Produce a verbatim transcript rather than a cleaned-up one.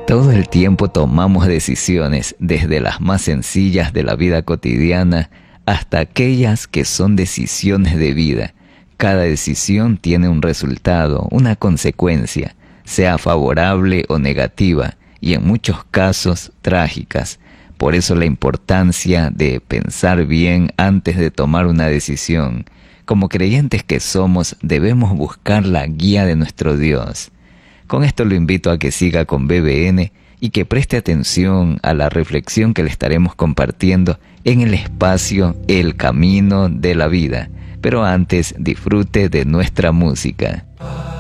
Todo el tiempo tomamos decisiones, desde las más sencillas de la vida cotidiana hasta aquellas que son decisiones de vida. Cada decisión tiene un resultado, una consecuencia, sea favorable o negativa, y en muchos casos trágicas. Por eso la importancia de pensar bien antes de tomar una decisión. Como creyentes que somos, debemos buscar la guía de nuestro Dios. Con esto lo invito a que siga con B B N y que preste atención a la reflexión que le estaremos compartiendo en el espacio El Camino de la Vida. Pero antes, disfrute de nuestra música.